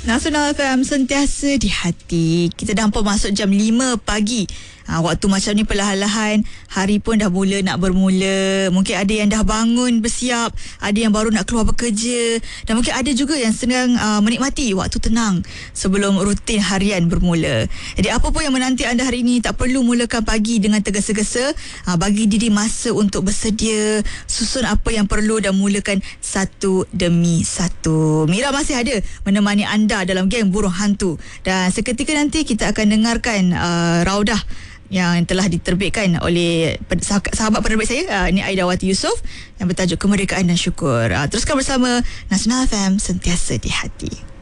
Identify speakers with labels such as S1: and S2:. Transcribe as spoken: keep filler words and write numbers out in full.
S1: Nasional F M sentiasa di hati. Kita dah hampir masuk jam lima pagi. Ha, waktu macam ni perlahan-lahan hari pun dah mula nak bermula. Mungkin ada yang dah bangun bersiap, ada yang baru nak keluar bekerja, dan mungkin ada juga yang sedang uh, menikmati waktu tenang sebelum rutin harian bermula. Jadi apa pun yang menanti anda hari ini, tak perlu mulakan pagi dengan tergesa-gesa. Ha, bagi diri masa untuk bersedia, susun apa yang perlu dan mulakan satu demi satu. Mira masih ada menemani anda dalam geng burung hantu, dan seketika nanti kita akan dengarkan uh, Raudah yang telah diterbitkan oleh sahabat penerbit saya, uh, ni Aidawati Yusof, yang bertajuk Kemerdekaan dan Syukur. Uh, teruskan bersama Nasional F M sentiasa di hati.